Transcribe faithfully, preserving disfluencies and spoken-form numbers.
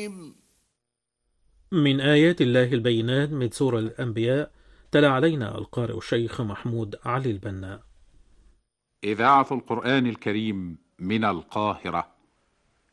الرجيم. من آيات الله البينات من سورة الأنبياء. تلا علينا القارئ الشيخ محمود علي البنا. إذاعة القرآن الكريم من القاهرة.